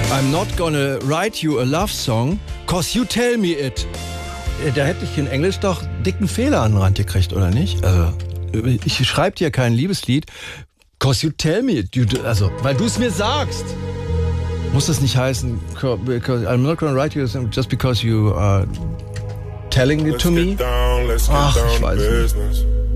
I'm not gonna write you a love song, cause you tell me it. Da hätte ich in Englisch doch dicken Fehler an den Rand gekriegt, oder nicht? Also, ich schreibe dir kein Liebeslied, cause you tell me it. Also, weil du es mir sagst. Muss das nicht heißen, because I'm not gonna write you a song just because you are telling it to me? Ach, ich weiß nicht.